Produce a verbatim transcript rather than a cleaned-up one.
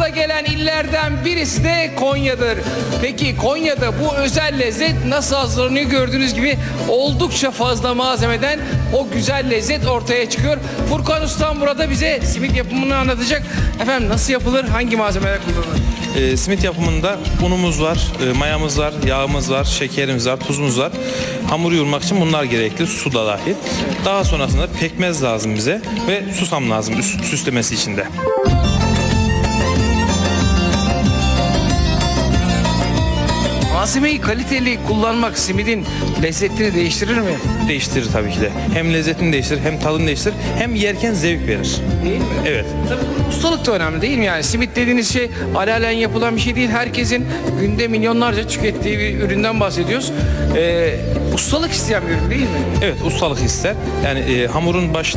akla gelen illerden birisi de Konya'dır. Peki Konya'da bu özel lezzet nasıl hazırlanıyor? Gördüğünüz gibi oldukça fazla malzemeden o güzel lezzet ortaya çıkıyor. Furkan Ustam burada bize simit yapımını anlatacak. Efendim nasıl yapılır? Hangi malzemeler kullanılır? E, simit yapımında unumuz var, e, mayamız var, yağımız var, şekerimiz var, tuzumuz var. Hamuru yoğurmak için bunlar gerekli, su da dahil. Daha sonrasında pekmez lazım bize ve susam lazım üst, süslemesi için de. Malzemeyi kaliteli kullanmak simidin lezzetini değiştirir mi? Değiştirir tabii ki de. Hem lezzetini değiştirir, hem tadını değiştirir, hem yerken zevk verir. Değil mi? Evet. Tabii ustalık da önemli değil mi yani? Simit dediğiniz şey alalen yapılan bir şey değil. Herkesin günde milyonlarca tükettiği bir üründen bahsediyoruz. Ee, ustalık isteyen bir ürün değil mi? Evet, ustalık ister. Yani e, hamurun başında